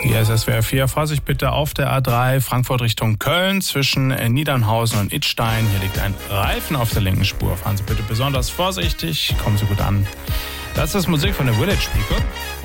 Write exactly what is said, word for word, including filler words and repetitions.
Hier ist S W R vier. Vorsicht bitte auf der A drei, Frankfurt Richtung Köln, zwischen Niedernhausen und Idstein. Hier liegt ein Reifen auf der linken Spur. Fahren Sie bitte besonders vorsichtig, kommen Sie gut an. Das ist Musik von der Village People.